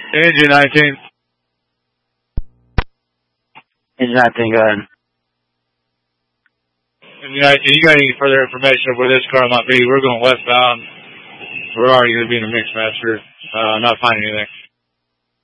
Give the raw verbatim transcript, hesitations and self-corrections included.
Engine nineteen. Engine nineteen, go ahead. Engine nineteen, you got any further information of where this car might be? We're going westbound. We're already going to be in a mix master. Uh, not finding anything.